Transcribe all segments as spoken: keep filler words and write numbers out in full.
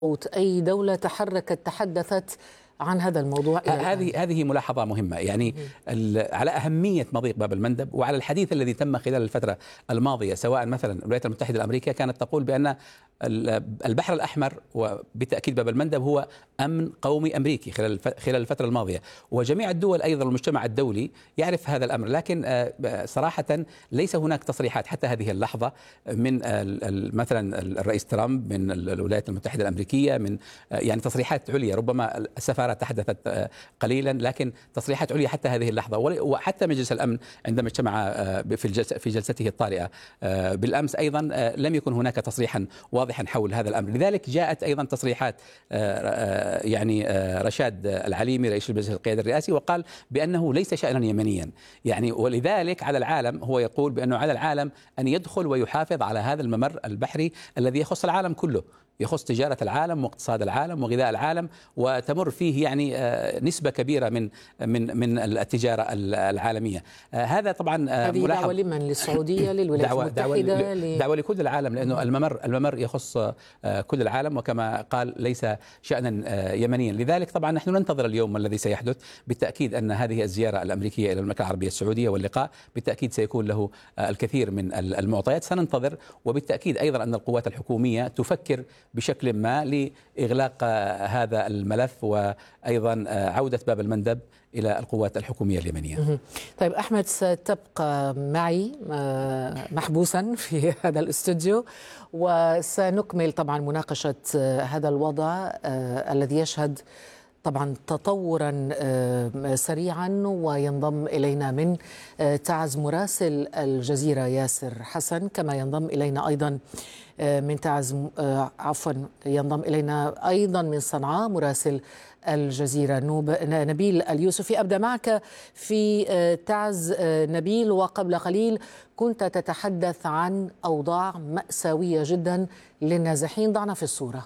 أي دولة تحركت تحدثت عن هذا الموضوع إلى هذه هذه ملاحظة مهمة، يعني على أهمية مضيق باب المندب وعلى الحديث الذي تم خلال الفترة الماضية، سواء مثلا الولايات المتحدة الأمريكية كانت تقول بأن البحر الأحمر وبالتأكيد باب المندب هو أمن قومي أمريكي خلال خلال الفترة الماضية، وجميع الدول أيضا المجتمع الدولي يعرف هذا الأمر، لكن صراحة ليس هناك تصريحات حتى هذه اللحظة من مثلا الرئيس ترامب، من الولايات المتحدة الأمريكية، من يعني تصريحات عليا، ربما السفارات تحدثت قليلا، لكن تصريحات عليا حتى هذه اللحظة. وحتى مجلس الأمن عندما اجتمع في في جلسته الطارئة بالأمس أيضا لم يكن هناك تصريحا واضحا حول هذا الأمر. لذلك جاءت أيضا تصريحات يعني رشاد العليمي رئيس مجلس القيادة الرئاسي، وقال بأنه ليس شأنا يمنيا، يعني ولذلك على العالم، هو يقول بأنه على العالم أن يدخل ويحافظ على هذا الممر البحري الذي يخص العالم كله، يخص تجارة العالم واقتصاد العالم وغذاء العالم، وتمر فيه يعني نسبة كبيرة من من من التجارة العالمية. هذا طبعا هذه دعوة لمن؟ للسعودية، للولايات دعوة المتحدة؟ دعوة, ل... دعوة لكل العالم، لأنه الممر الممر يخص كل العالم، وكما قال ليس شأنا يمنيا. لذلك طبعا نحن ننتظر اليوم الذي سيحدث. بالتأكيد أن هذه الزيارة الأمريكية إلى المملكة العربية السعودية واللقاء بالتأكيد سيكون له الكثير من المعطيات، سننتظر. وبالتأكيد أيضا أن القوات الحكومية تفكر بشكل ما لإغلاق هذا الملف وأيضا عودة باب المندب إلى القوات الحكومية اليمنية. طيب أحمد، ستبقى معي محبوسا في هذا الاستوديو، وسنكمل طبعا مناقشة هذا الوضع الذي يشهد طبعا تطورا سريعا. وينضم إلينا من تعز مراسل الجزيرة ياسر حسن، كما ينضم إلينا أيضا من تعز عفوا ينضم إلينا أيضا من صنعاء مراسل الجزيرة نبيل اليوسفي. أبدأ معك في تعز نبيل، وقبل قليل كنت تتحدث عن أوضاع مأساوية جدا للنازحين، ضعنا في الصورة.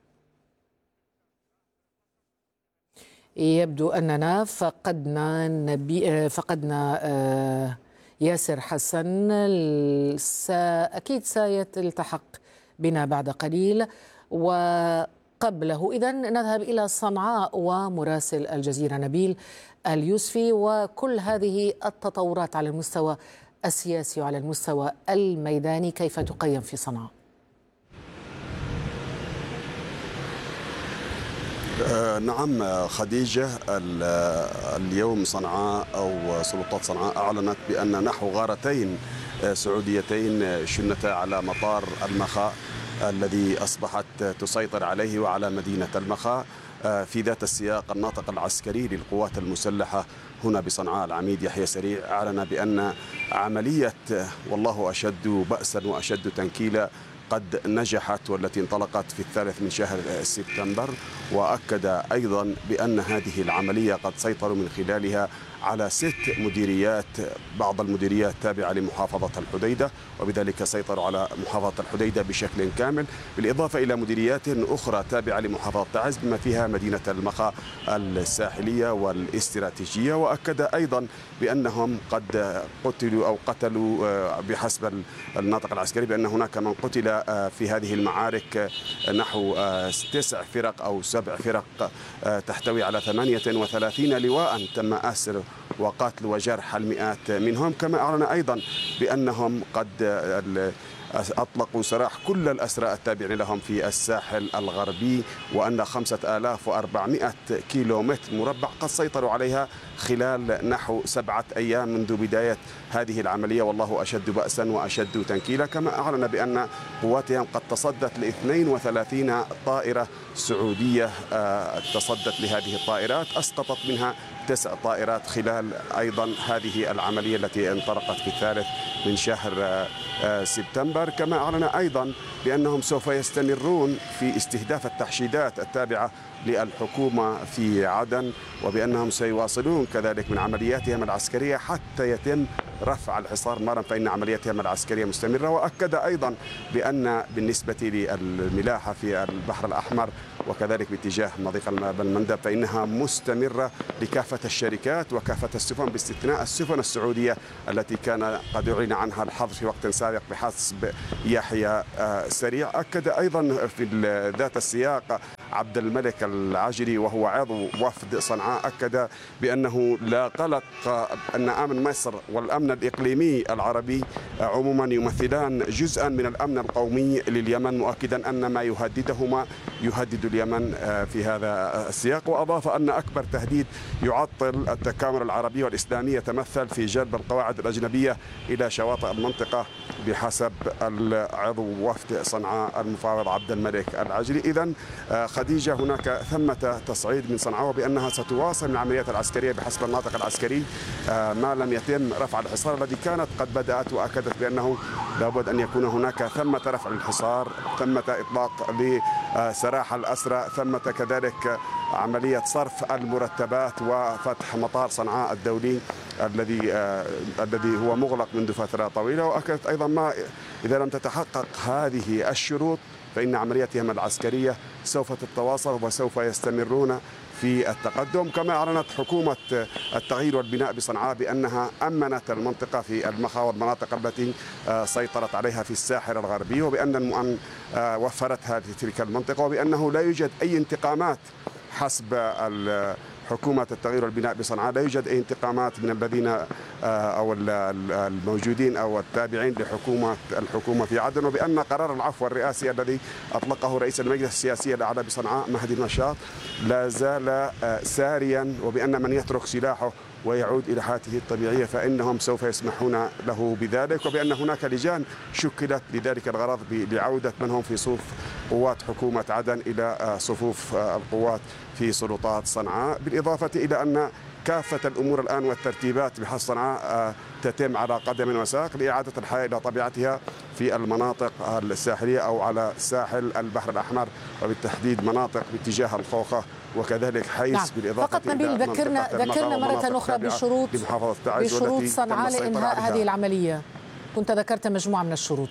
يبدو أننا فقدنا نبي فقدنا ياسر حسن، أكيد سيلتحق بنا بعد قليل. وقبله إذن نذهب إلى صنعاء ومراسل الجزيرة نبيل اليوسفي، وكل هذه التطورات على المستوى السياسي وعلى المستوى الميداني كيف تقيم في صنعاء؟ نعم خديجة، اليوم صنعاء أو سلطات صنعاء أعلنت بأن نحو غارتين سعوديتين شنتا على مطار المخا الذي أصبحت تسيطر عليه وعلى مدينة المخا. في ذات السياق الناطق العسكري للقوات المسلحة هنا بصنعاء العميد يحيى سريع أعلن بأن عملية والله أشد بأسا وأشد تنكيلا قد نجحت، والتي انطلقت في الثالث من شهر سبتمبر. وأكد أيضا بأن هذه العملية قد سيطروا من خلالها على ست مديريات، بعض المديريات تابعة لمحافظة الحديدة، وبذلك سيطروا على محافظة الحديدة بشكل كامل، بالإضافة إلى مديريات أخرى تابعة لمحافظة تعز بما فيها مدينة المخا الساحلية والاستراتيجية. وأكد أيضا بأنهم قد قتلوا أو قتلوا بحسب الناطق العسكري بأن هناك من قتل في هذه المعارك نحو تسع فرق أو سبع فرق تحتوي على ثمانية وثلاثين لواء تم أسر وقتل وجرح المئات منهم. كما أعلن أيضا بأنهم قد أطلقوا سراح كل الأسرى التابعين لهم في الساحل الغربي، وأن خمسة آلاف وأربعمئة كيلومتر مربع قد سيطروا عليها خلال نحو سبعة أيام منذ بداية هذه العملية، والله أشد بأسا وأشد تنكيلا. كما أعلن بأن قواتهم قد تصدت ل اثنين وثلاثين طائرة سعودية تصدت لهذه الطائرات، أسقطت منها تسع طائرات خلال أيضا هذه العملية التي انطلقت في الثالث من شهر سبتمبر. كما أعلن أيضا بأنهم سوف يستمرون في استهداف التحشيدات التابعة للحكومة في عدن، وبأنهم سيواصلون كذلك من عملياتهم العسكرية حتى يتم رفع الحصار نارا فإن عملياتهم العسكرية مستمرة. وأكد أيضا بأن بالنسبة للملاحة في البحر الأحمر وكذلك باتجاه مضيق باب المندب فإنها مستمرة لكافة الشركات وكافة السفن باستثناء السفن السعودية التي كان قد أعلن عنها الحظر في وقت سابق بحسب يحيى سريع. أكد أيضا في ذات السياق عبد الملك العجري وهو عضو وفد صنعاء أكد بأنه لا قلق، أن أمن مصر والأمن الإقليمي العربي عموما يمثلان جزءا من الأمن القومي لليمن، مؤكدا أن ما يهددهما يهدد اليمن في هذا السياق. وأضاف أن أكبر تهديد يعطل التكامل العربي والإسلامي يتمثل في جلب القواعد الأجنبية إلى شواطئ المنطقة بحسب العضو وفد صنعاء المفاوض عبد الملك العجري. إذن خديجة هناك ثمة تصعيد من صنعاء بأنها ستواصل العمليات العسكرية بحسب الناطق العسكري ما لم يتم رفع الحصار الذي كانت قد بدأت، وأكدت بأنه لابد أن يكون هناك ثمة رفع الحصار، ثمة إطلاق لسراح الأسرى، ثمة كذلك عملية صرف المرتبات وفتح مطار صنعاء الدولي الذي آه الذي هو مغلق منذ فترة طويلة. وأكدت أيضا ما إذا لم تتحقق هذه الشروط فإن عملياتهم العسكرية سوف تتواصل وسوف يستمرون في التقدم. كما أعلنت حكومة التغيير والبناء بصنعاء بأنها أمنت المنطقة في المخا والمناطق التي سيطرت عليها في الساحل الغربي، وبأن المؤن وفرتها لتلك المنطقة، وبأنه لا يوجد أي انتقامات حسب حكومة التغيير والبناء بصنعاء، لا يوجد أي انتقامات من الذين أو الموجودين أو التابعين لحكومة الحكومة في عدن، وبأن قرار العفو الرئاسي الذي أطلقه رئيس المجلس السياسي الأعلى بصنعاء مهدي النشاط لا زال ساريا، وبأن من يترك سلاحه ويعود إلى حياته الطبيعية فإنهم سوف يسمحون له بذلك، وبأن هناك لجان شكلت لذلك الغرض لعودة من هم في صفوف قوات حكومة عدن إلى صفوف القوات في سلطات صنعاء. بالإضافة إلى أن كافة الأمور الآن والترتيبات بحسب صنعاء تتم على قدم وساق لإعادة الحياة إلى طبيعتها في المناطق الساحلية أو على ساحل البحر الأحمر، وبالتحديد مناطق باتجاه الخوخة وكذلك حيث. نعم. بالإضافة فقط نبيل ذكرنا ذكرنا مرة أخرى بشروط بشروط صنعاء لإنهاء هذه العملية. كنت ذكرت مجموعة من الشروط.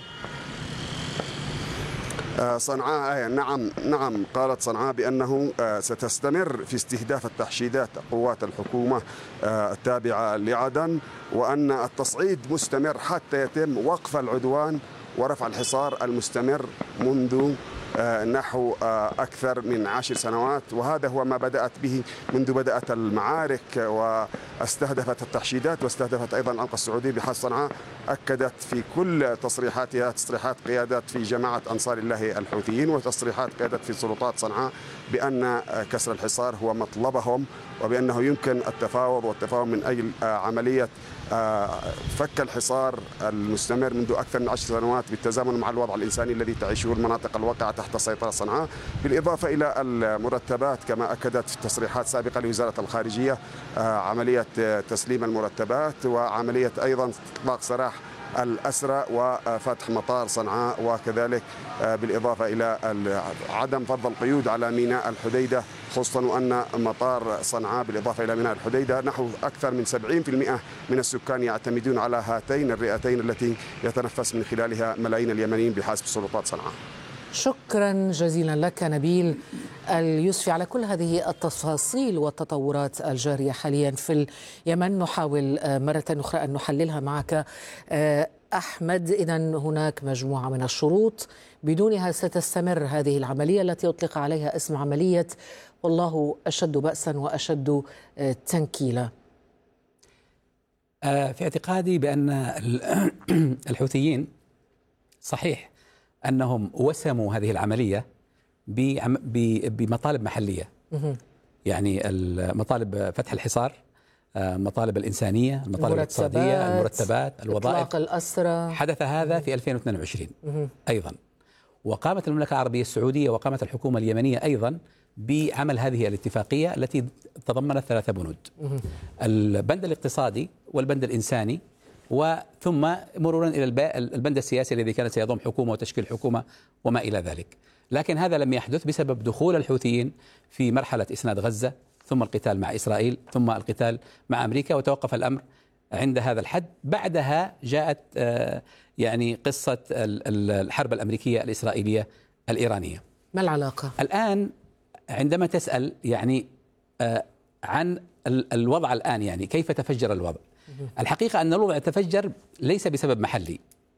صنعاء نعم نعم قالت صنعاء بأنه ستستمر في استهداف التحشيدات قوات الحكومة التابعة لعدن، وأن التصعيد مستمر حتى يتم وقف العدوان ورفع الحصار المستمر منذ نحو أكثر من عشر سنوات. وهذا هو ما بدأت به منذ بدأت المعارك واستهدفت التحشيدات واستهدفت أيضا الأنقى السعودي بحسب صنعاء. أكدت في كل تصريحاتها تصريحات قيادات في جماعة أنصار الله الحوثيين وتصريحات قيادات في سلطات صنعاء بأن كسر الحصار هو مطلبهم، وبأنه يمكن التفاوض والتفاهم من أجل عملية فك الحصار المستمر منذ أكثر من عشر سنوات بالتزامن مع الوضع الإنساني الذي تعيشه المناطق الواقعة تحت سيطرة صنعاء. بالإضافة إلى المرتبات كما أكدت في تصريحات سابقة لوزارة الخارجية عملية تسليم المرتبات وعملية أيضا إطلاق سراح الأسرى وفتح مطار صنعاء، وكذلك بالإضافة إلى عدم فرض القيود على ميناء الحديدة، خصوصا وأن مطار صنعاء بالإضافة إلى ميناء الحديدة نحو أكثر من سبعين بالمئة من السكان يعتمدون على هاتين الرئتين التي يتنفس من خلالها ملايين اليمنيين بحسب سلطات صنعاء. شكرا جزيلا لك نبيل اليوسفي على كل هذه التفاصيل والتطورات الجارية حاليا في اليمن. نحاول مرة أخرى أن نحللها معك أحمد. إذن هناك مجموعة من الشروط بدونها ستستمر هذه العملية التي أطلق عليها اسم عملية والله أشد بأسا وأشد تنكيلا. في اعتقادي بأن الحوثيين صحيح أنهم وسموا هذه العملية بمطالب محلية، يعني مطالب فتح الحصار، مطالب الإنسانية، المطالب الاقتصادية، المرتبات، الوظائف، إطلاق الأسرى. حدث هذا في ألفين واثنين وعشرين أيضا، وقامت المملكة العربية السعودية وقامت الحكومة اليمنية أيضا بعمل هذه الاتفاقية التي تضمنت ثلاثة بنود: البند الاقتصادي والبند الإنساني وثم مرورا إلى البند السياسي الذي كان سيضم حكومة وتشكيل حكومة وما إلى ذلك. لكن هذا لم يحدث بسبب دخول الحوثيين في مرحلة إسناد غزة، ثم القتال مع إسرائيل، ثم القتال مع أمريكا، وتوقف الأمر عند هذا الحد. بعدها جاءت يعني قصة الحرب الأمريكية الإسرائيلية الإيرانية. ما العلاقة؟ الآن عندما تسأل يعني عن الوضع الآن، يعني كيف تفجر الوضع، الحقيقة أن الوضع تفجر ليس بسبب محلي.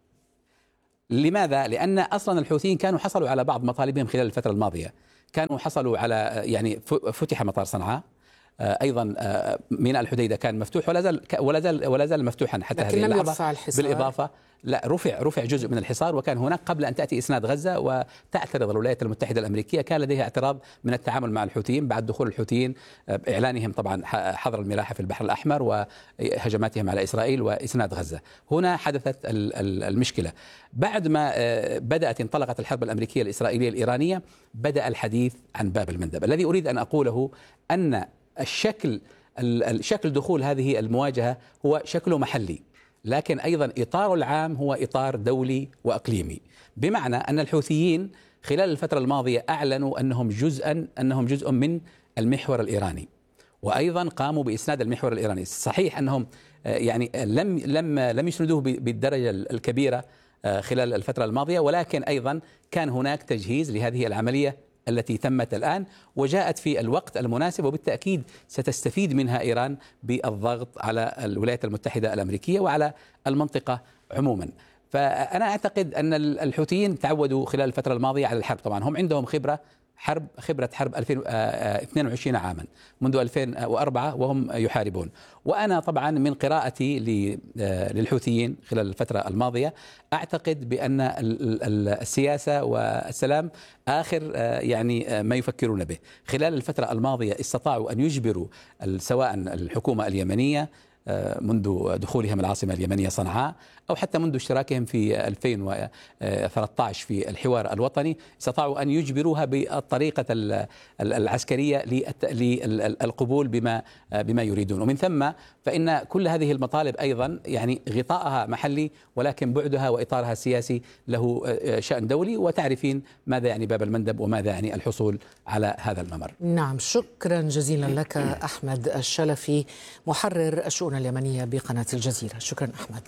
لماذا؟ لأن أصلا الحوثيين كانوا حصلوا على بعض مطالبهم خلال الفترة الماضية، كانوا حصلوا على يعني فتح مطار صنعاء، ايضا ميناء الحديده كان مفتوح ولا زال ولا زال ولا زال مفتوحا حتى هذه اللحظه. بالاضافه لا رفع رفع جزء من الحصار، وكان هناك قبل ان تاتي اسناد غزه وتعترض الولايات المتحده الامريكيه كان لديها اعتراض من التعامل مع الحوثيين بعد دخول الحوثيين باعلانهم طبعا حظر الملاحه في البحر الاحمر وهجماتهم على اسرائيل واسناد غزه. هنا حدثت المشكله بعد ما بدات انطلقت الحرب الامريكيه الاسرائيليه الايرانيه، بدا الحديث عن باب المندب. الذي اريد ان اقوله ان الشكل الشكل دخول هذه المواجهة هو شكله محلي، لكن أيضا إطاره العام هو إطار دولي وأقليمي، بمعنى أن الحوثيين خلال الفترة الماضية أعلنوا أنهم جزءا أنهم جزء من المحور الإيراني، وأيضا قاموا بإسناد المحور الإيراني. صحيح أنهم يعني لم لم لم يسندوه بالدرجة الكبيرة خلال الفترة الماضية، ولكن أيضا كان هناك تجهيز لهذه العملية التي تمت الآن وجاءت في الوقت المناسب، وبالتأكيد ستستفيد منها إيران بالضغط على الولايات المتحدة الأمريكية وعلى المنطقة عموما. فأنا أعتقد أن الحوثيين تعودوا خلال الفترة الماضية على الحرب، طبعا هم عندهم خبرة حرب خبرة حرب ألفين واثنين وعشرين عاما منذ ألفين وأربعة وهم يحاربون. وأنا طبعا من قراءتي للحوثيين خلال الفترة الماضية أعتقد بأن السياسة والسلام آخر يعني ما يفكرون به. خلال الفترة الماضية استطاعوا أن يجبروا سواء الحكومة اليمنية منذ دخولهم العاصمة اليمنية صنعاء أو حتى منذ اشتراكهم في ألفين وثلاثة عشر في الحوار الوطني، استطاعوا أن يجبروها بالطريقة العسكرية للقبول بما بما يريدون. ومن ثم فإن كل هذه المطالب أيضا يعني غطاءها محلي، ولكن بعدها وإطارها السياسي له شأن دولي، وتعرفين ماذا يعني باب المندب وماذا يعني الحصول على هذا الممر. نعم، شكرا جزيلا لك أحمد الشلفي محرر الشؤون اليمنية بقناة الجزيرة. شكرا أحمد.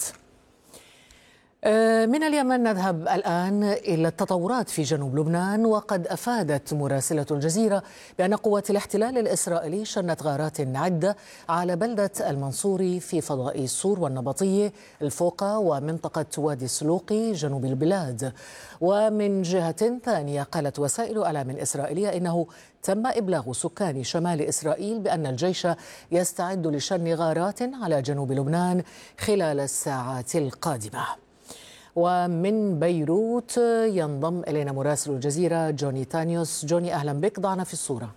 من اليمن نذهب الآن إلى التطورات في جنوب لبنان، وقد أفادت مراسلة الجزيرة بأن قوات الاحتلال الإسرائيلي شنت غارات عدة على بلدة المنصوري في فضاء الصور والنبطية الفوقة ومنطقة وادي السلوقي جنوب البلاد. ومن جهة ثانية قالت وسائل إعلام إسرائيلية إنه تم إبلاغ سكان شمال إسرائيل بأن الجيش يستعد لشن غارات على جنوب لبنان خلال الساعات القادمة. ومن بيروت ينضم إلينا مراسل الجزيرة جوني تانيوس. جوني، أهلا بك، ضعنا في الصورة.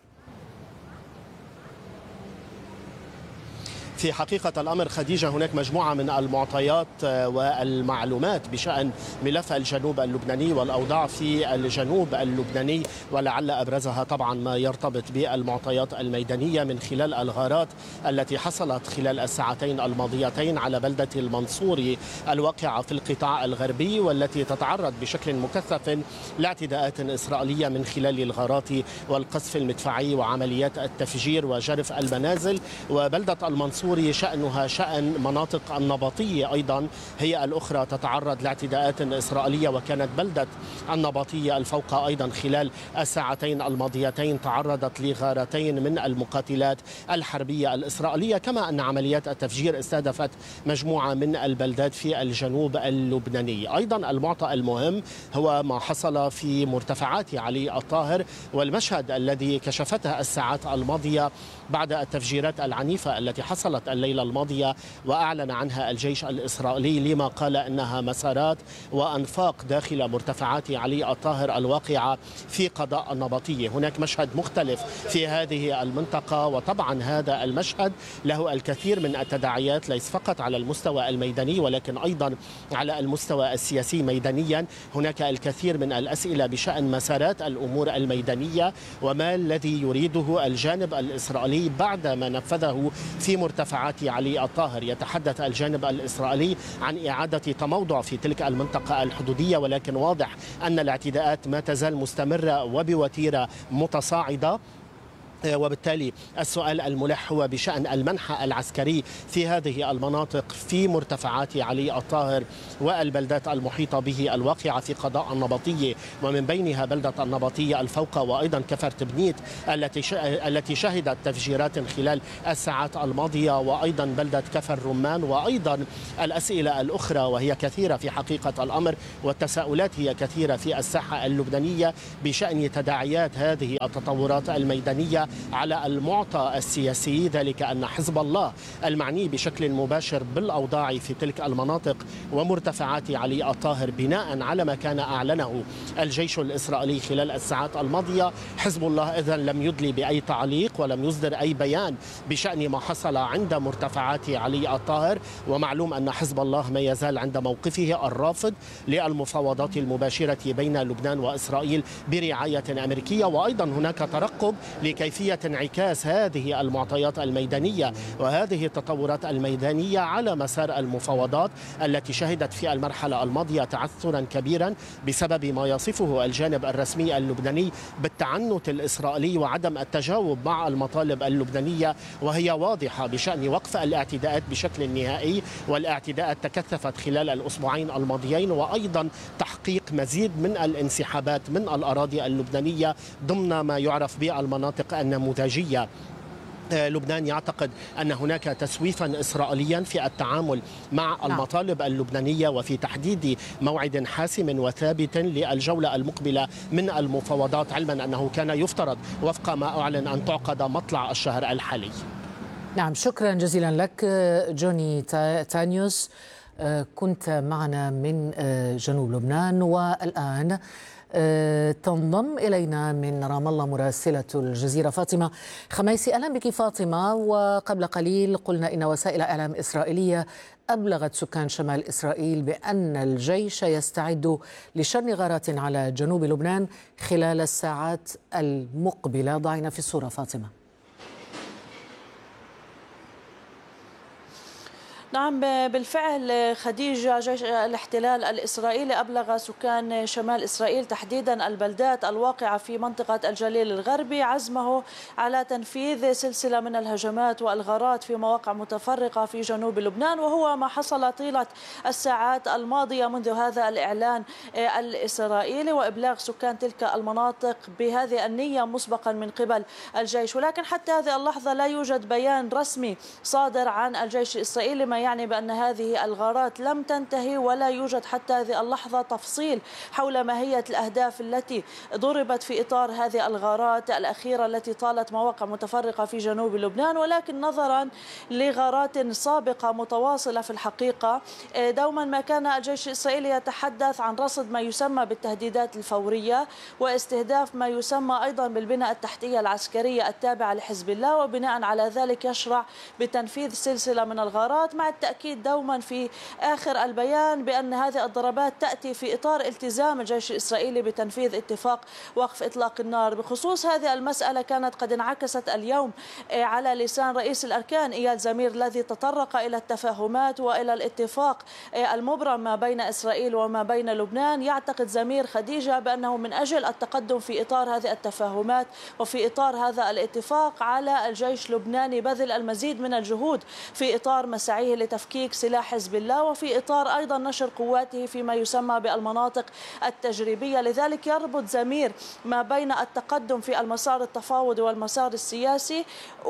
في حقيقة الأمر خديجة، هناك مجموعة من المعطيات والمعلومات بشأن ملف الجنوب اللبناني والأوضاع في الجنوب اللبناني، ولعل أبرزها طبعا ما يرتبط بالمعطيات الميدانية من خلال الغارات التي حصلت خلال الساعتين الماضيتين على بلدة المنصوري الواقعة في القطاع الغربي، والتي تتعرض بشكل مكثف لاعتداءات إسرائيلية من خلال الغارات والقصف المدفعي وعمليات التفجير وجرف المنازل. وبلدة المنصوري شأنها شأن مناطق النبطية أيضا هي الأخرى تتعرض لاعتداءات إسرائيلية، وكانت بلدة النبطية الفوقى أيضا خلال الساعتين الماضيتين تعرضت لغارتين من المقاتلات الحربية الإسرائيلية، كما أن عمليات التفجير استهدفت مجموعة من البلدات في الجنوب اللبناني. أيضا المعطى المهم هو ما حصل في مرتفعات علي الطاهر والمشهد الذي كشفتها الساعات الماضية بعد التفجيرات العنيفة التي حصلت الليلة الماضية وأعلن عنها الجيش الإسرائيلي، لما قال أنها مسارات وأنفاق داخل مرتفعات علي الطاهر الواقعة في قضاء النبطية. هناك مشهد مختلف في هذه المنطقة، وطبعا هذا المشهد له الكثير من التداعيات ليس فقط على المستوى الميداني ولكن أيضا على المستوى السياسي. ميدانيا هناك الكثير من الأسئلة بشأن مسارات الأمور الميدانية وما الذي يريده الجانب الإسرائيلي بعد ما نفذه في مرتفعات علي الطاهر. يتحدث الجانب الإسرائيلي عن إعادة تموضع في تلك المنطقة الحدودية، ولكن واضح أن الاعتداءات ما تزال مستمرة وبوتيرة متصاعدة. وبالتالي السؤال الملح هو بشأن المنحى العسكري في هذه المناطق في مرتفعات علي الطاهر والبلدات المحيطة به الواقعة في قضاء النبطية، ومن بينها بلدة النبطية الفوقة، وأيضا كفر تبنيت التي التي شهدت تفجيرات خلال الساعات الماضية، وأيضا بلدة كفر رمان، وأيضا الأسئلة الأخرى وهي كثيرة في حقيقة الأمر، والتساؤلات هي كثيرة في الساحة اللبنانية بشأن تداعيات هذه التطورات الميدانية على المعطى السياسي، ذلك أن حزب الله المعني بشكل مباشر بالأوضاع في تلك المناطق ومرتفعات علي الطاهر بناء على ما كان أعلنه الجيش الإسرائيلي خلال الساعات الماضية، حزب الله إذن لم يدلي بأي تعليق ولم يصدر أي بيان بشأن ما حصل عند مرتفعات علي الطاهر. ومعلوم أن حزب الله ما يزال عند موقفه الرافض للمفاوضات المباشرة بين لبنان وإسرائيل برعاية أمريكية، وأيضا هناك ترقب لكيفية انعكاس هذه المعطيات الميدانية وهذه التطورات الميدانية على مسار المفاوضات التي شهدت في المرحلة الماضية تعثرا كبيرا بسبب ما يصفه الجانب الرسمي اللبناني بالتعنت الإسرائيلي وعدم التجاوب مع المطالب اللبنانية، وهي واضحة بشأن وقف الاعتداءات بشكل نهائي، والاعتداءات تكثفت خلال الأسبوعين الماضيين، وأيضا تحقيق مزيد من الانسحابات من الأراضي اللبنانية ضمن ما يعرف بالمناطق النموذجية. لبنان يعتقد أن هناك تسويفا إسرائيليا في التعامل مع المطالب اللبنانية وفي تحديد موعد حاسم وثابت للجولة المقبلة من المفاوضات، علما أنه كان يفترض وفق ما أعلن أن تعقد مطلع الشهر الحالي. نعم، شكرا جزيلا لك جوني تانيوس، كنت معنا من جنوب لبنان. والآن تنضم إلينا من رام الله مراسلة الجزيرة فاطمة خميسي. أهلا بك فاطمة. وقبل قليل قلنا إن وسائل إعلام إسرائيلية أبلغت سكان شمال إسرائيل بأن الجيش يستعد لشن غارات على جنوب لبنان خلال الساعات المقبلة. ضعنا في الصورة فاطمة. نعم بالفعل خديجة، جيش الاحتلال الإسرائيلي أبلغ سكان شمال إسرائيل تحديدا البلدات الواقعة في منطقة الجليل الغربي عزمه على تنفيذ سلسلة من الهجمات والغارات في مواقع متفرقة في جنوب لبنان، وهو ما حصل طيلة الساعات الماضية منذ هذا الإعلان الإسرائيلي وإبلاغ سكان تلك المناطق بهذه النية مسبقا من قبل الجيش. ولكن حتى هذه اللحظة لا يوجد بيان رسمي صادر عن الجيش الإسرائيلي، ما يعني بأن هذه الغارات لم تنتهي، ولا يوجد حتى هذه اللحظة تفصيل حول ماهية الأهداف التي ضربت في إطار هذه الغارات الأخيرة التي طالت مواقع متفرقة في جنوب لبنان. ولكن نظرا لغارات سابقة متواصلة في الحقيقة، دوما ما كان الجيش الإسرائيلي يتحدث عن رصد ما يسمى بالتهديدات الفورية واستهداف ما يسمى أيضا بالبنى التحتية العسكرية التابعة لحزب الله، وبناء على ذلك يشرع بتنفيذ سلسلة من الغارات، مع التأكيد دوما في آخر البيان بأن هذه الضربات تأتي في إطار التزام الجيش الإسرائيلي بتنفيذ اتفاق وقف إطلاق النار. بخصوص هذه المسألة كانت قد انعكست اليوم على لسان رئيس الأركان إيال زمير الذي تطرق إلى التفاهمات وإلى الاتفاق المبرم ما بين إسرائيل وما بين لبنان. يعتقد زمير خديجة بأنه من أجل التقدم في إطار هذه التفاهمات وفي إطار هذا الاتفاق على الجيش اللبناني بذل المزيد من الجهود في إطار مساعيه لتفكيك سلاح حزب الله، وفي إطار أيضا نشر قواته فيما يسمى بالمناطق التجريبية. لذلك يربط زمير ما بين التقدم في المسار التفاوضي والمسار السياسي،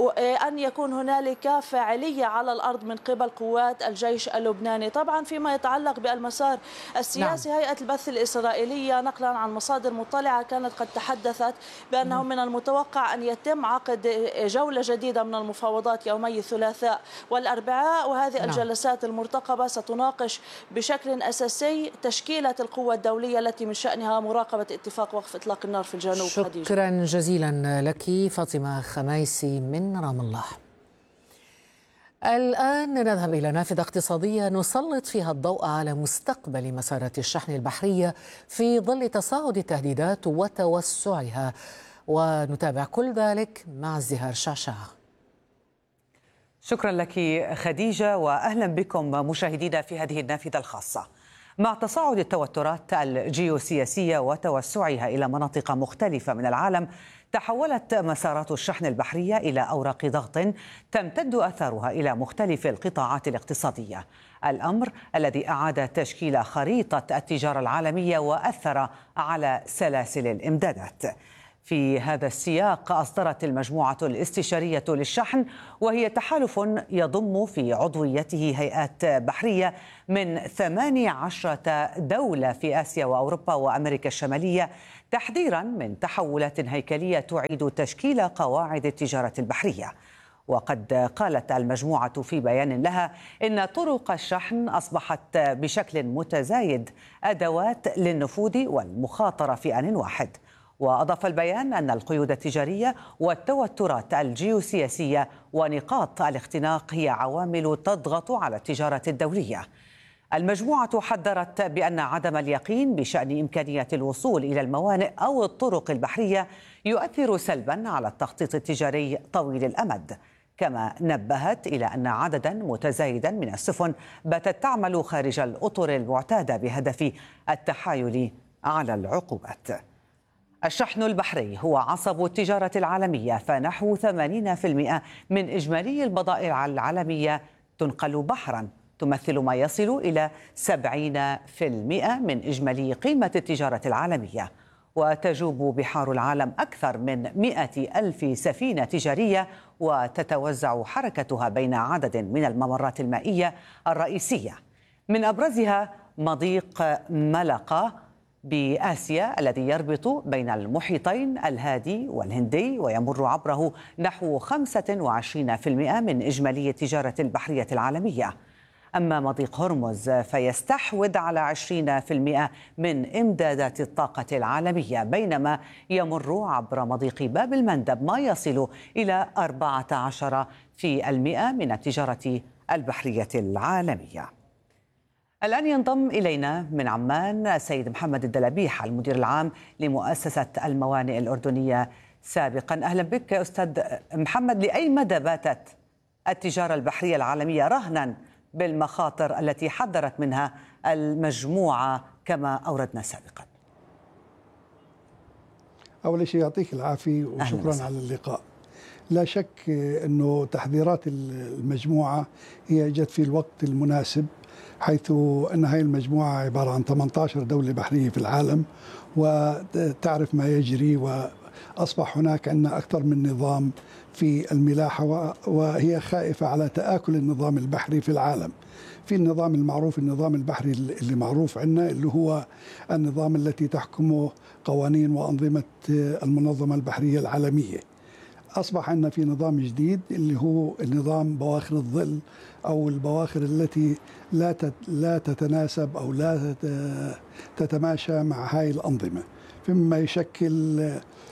أن يكون هنالك فاعلية على الأرض من قبل قوات الجيش اللبناني. طبعا فيما يتعلق بالمسار السياسي، نعم. هيئة البث الإسرائيلية نقلا عن مصادر مطلعة كانت قد تحدثت بأنه من المتوقع أن يتم عقد جولة جديدة من المفاوضات يومي الثلاثاء والأربعاء، وهذه نعم. الجلسات المرتقبة ستناقش بشكل أساسي تشكيلة القوة الدولية التي من شأنها مراقبة اتفاق وقف إطلاق النار في الجنوب. شكرا خديجة. جزيلا لك فاطمة خميسي من رام الله. الآن نذهب إلى نافذة اقتصادية نسلط فيها الضوء على مستقبل مسارات الشحن البحرية في ظل تصاعد التهديدات وتوسعها، ونتابع كل ذلك مع الزهار شعشعة. شكرا لك خديجة، وأهلا بكم مشاهدينا في هذه النافذة الخاصة. مع تصاعد التوترات الجيوسياسية وتوسعها إلى مناطق مختلفة من العالم، تحولت مسارات الشحن البحرية إلى أوراق ضغط تمتد أثارها إلى مختلف القطاعات الاقتصادية، الأمر الذي أعاد تشكيل خريطة التجارة العالمية وأثر على سلاسل الإمدادات. في هذا السياق أصدرت المجموعة الاستشارية للشحن، وهي تحالف يضم في عضويته هيئات بحرية من ثمانية عشرة دولة في آسيا وأوروبا وأمريكا الشمالية، تحذيرا من تحولات هيكلية تعيد تشكيل قواعد التجارة البحرية. وقد قالت المجموعة في بيان لها إن طرق الشحن أصبحت بشكل متزايد أدوات للنفوذ والمخاطرة في آن واحد. وأضاف البيان أن القيود التجارية والتوترات الجيوسياسية ونقاط الاختناق هي عوامل تضغط على التجارة الدولية. المجموعة حذرت بأن عدم اليقين بشأن إمكانية الوصول إلى الموانئ أو الطرق البحرية يؤثر سلبا على التخطيط التجاري طويل الأمد، كما نبهت إلى أن عددا متزايدا من السفن باتت تعمل خارج الأطر المعتادة بهدف التحايل على العقوبات. الشحن البحري هو عصب التجارة العالمية، فنحو ثمانين بالمئة من إجمالي البضائع العالمية تنقل بحرا، تمثل ما يصل إلى سبعين بالمئة من إجمالي قيمة التجارة العالمية. وتجوب بحار العالم أكثر من مئة ألف سفينة تجارية، وتتوزع حركتها بين عدد من الممرات المائية الرئيسية، من أبرزها مضيق ملقا بآسيا الذي يربط بين المحيطين الهادي والهندي، ويمر عبره نحو خمسة وعشرين بالمئة من إجمالي التجارة البحرية العالمية. أما مضيق هرمز فيستحوذ على عشرين بالمئة من إمدادات الطاقة العالمية، بينما يمر عبر مضيق باب المندب ما يصل إلى أربعة عشر بالمئة من التجارة البحرية العالمية. الآن ينضم إلينا من عمان السيد محمد الدلبيح، المدير العام لمؤسسة الموانئ الأردنية سابقا. أهلا بك أستاذ محمد. لأي مدى باتت التجارة البحرية العالمية رهنا بالمخاطر التي حذرت منها المجموعة كما أوردنا سابقا؟ أول شيء يعطيك العافية وشكرا على اللقاء. لا شك أنه تحذيرات المجموعة هي جت في الوقت المناسب، حيث أن هذه المجموعة عبارة عن ثمانية عشر دولة بحرية في العالم، وتعرف ما يجري، وأصبح هناك عندنا أكثر من نظام في الملاحة، وهي خائفة على تآكل النظام البحري في العالم. في النظام المعروف، النظام البحري اللي معروف عندنا اللي هو النظام التي تحكمه قوانين وأنظمة المنظمة البحرية العالمية. أصبح عندنا في نظام جديد اللي هو النظام بواخر الظل، أو البواخر التي لا لا تتناسب أو لا تتماشى مع هاي الأنظمة، مما يشكل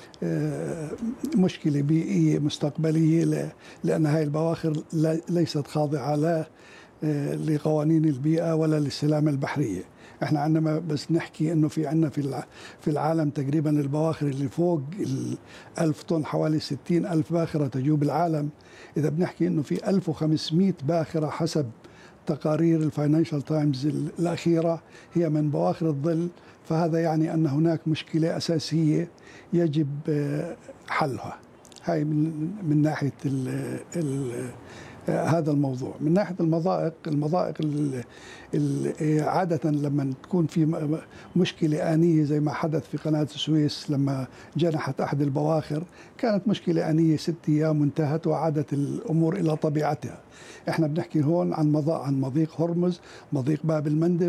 مشكلة بيئية مستقبلية، لأن هاي البواخر ليست خاضعة لا لقوانين البيئة ولا للسلامة البحرية. احنا عندما بس نحكي انه في عندنا في في العالم تقريبا البواخر اللي فوق الألف طن حوالي ستين ألف باخرة تجوب العالم. إذا بنحكي انه في ألف وخمسمئة باخرة حسب تقارير الفاينانشال تايمز الأخيرة هي من بواخر الظل، فهذا يعني أن هناك مشكلة أساسية يجب حلها. هاي من, من ناحية ال ال هذا الموضوع. من ناحية المضائق، المضائق ال ال عادة لما تكون في مشكلة آنية زي ما حدث في قناة السويس لما جنحت أحد البواخر، كانت مشكلة آنية ست أيام وانتهت وعادت الأمور إلى طبيعتها. احنا بنحكي هون عن مضاء عن مضيق هرمز، مضيق باب المندب،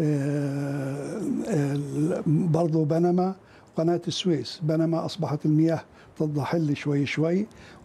برضو بنما، قناة السويس. بنما أصبحت المياه تضحل شوي شوي،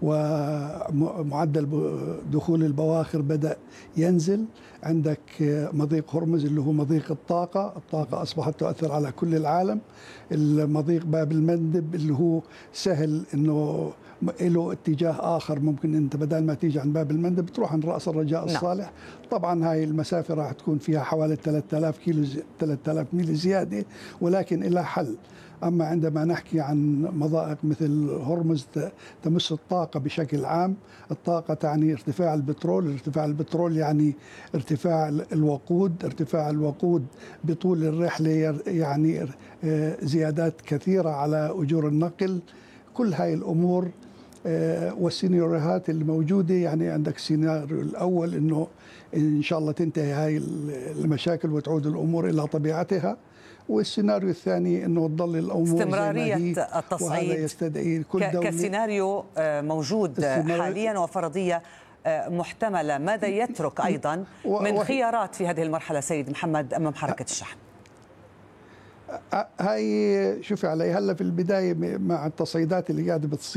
ومعدل دخول البواخر بدأ ينزل. عندك مضيق هرمز اللي هو مضيق الطاقة، الطاقة أصبحت تؤثر على كل العالم. المضيق باب المندب اللي هو سهل إنه له اتجاه آخر، ممكن أنت بدل ما تيجي عن باب المندب تروح عن رأس الرجاء الصالح. طبعا هاي المسافة راح تكون فيها حوالي ثلاثة آلاف كيلو ثلاثة آلاف ميل زيادة، ولكن إلى حل. أما عندما نحكي عن مضائق مثل هرمز تمس الطاقة بشكل عام. الطاقة تعني ارتفاع البترول، ارتفاع البترول يعني ارتفاع الوقود، ارتفاع الوقود بطول الرحلة يعني زيادات كثيرة على أجور النقل. كل هاي الأمور والسيناريوهات اللي موجودة، يعني عندك السيناريو الأول إنه إن شاء الله تنتهي هاي المشاكل وتعود الأمور إلى طبيعتها، والسيناريو الثاني انه تضل الامور استمراريه زي ما هي، التصعيد وهذا يستدعي كل دولة كسيناريو موجود حاليا وفرضيه محتمله. ماذا يترك ايضا من خيارات في هذه المرحله سيد محمد امام حركه الشحن؟ هاي شوفي علي هلا في البدايه مع التصعيدات اللي قاعده بتصير